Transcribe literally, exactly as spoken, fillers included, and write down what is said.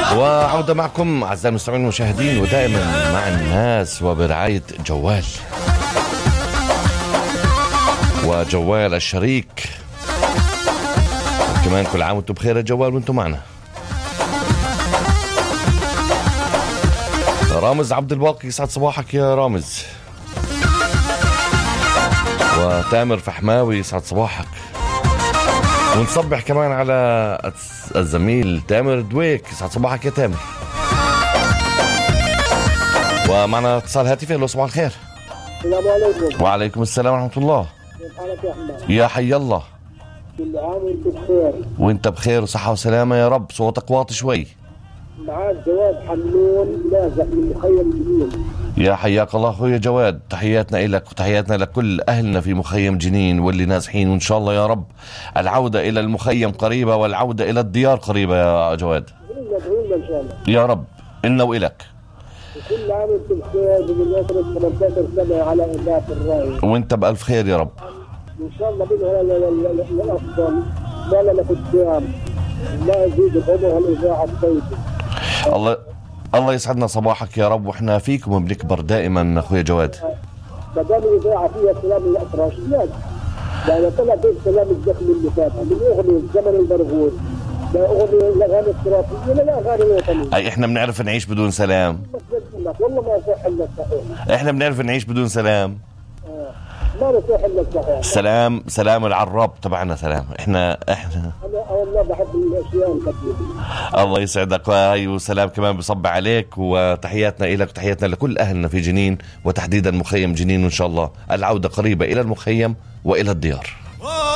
وعودة معكم أعزائي المستمعين والمشاهدين، ودائما مع الناس وبرعاية جوال وجوال الشريك. كمان كل عام وانتم بخير يا جوال وانتم معنا. رامز عبد الباقي، يسعد صباحك يا رامز. وتامر فحماوي، يسعد صباحك. ونصبح كمان على الزميل تامر دويك، يسعد صباحك يا تامر. ومعنا اتصال هاتفي. لو صباح الخير. السلام عليكم. وعليكم السلام ورحمة الله. كيف حالك يا أحمد؟ يا حي الله. كل عام وانت بخير. وانت بخير وصحة وسلامة يا رب. صوتك واطي شوي. معاك جواد حنون لازق من مخيم جنين. يا حياك الله اخويا جواد، تحياتنا لك وتحياتنا لكل اهلنا في مخيم جنين واللي نازحين، وان شاء الله يا رب العودة الى المخيم قريبة والعودة الى الديار قريبة يا جواد. ان شاء الله يا رب إنا وإلك. وكل عام وانت بخير بمناسبة ثمانية عشر سنة على إذاعة الراي، وانت بألف خير يا رب. ان شاء الله منها للأفضل. ما لنا قدام، لا يزيد العمر والإذاعة الطيبة. الله الله يسعدنا صباحك يا رب، واحنا فيكم وبنكبر دائما اخويا جواد. ما دام الإذاعة فيها كلام الأطراشيات، يعني طلع فيه كلام الدخل اللي فات من أغنية زمن البرغوث، لا أغنية الأغاني التراثية لا أغاني وطنية. اي احنا بنعرف نعيش بدون سلام. والله ما صح إلا صحيح. احنا بنعرف نعيش بدون سلام. آه. ما صح إلا صحيح. سلام سلام العراب تبعنا سلام. احنا احنا أنا والله بحب الأشياء الكثيرة. الله يسعدك. وهي وسلام كمان بصب عليك، وتحياتنا إليك وتحياتنا لكل أهلنا في جنين وتحديدا مخيم جنين، وإن شاء الله العودة قريبة إلى المخيم وإلى الديار.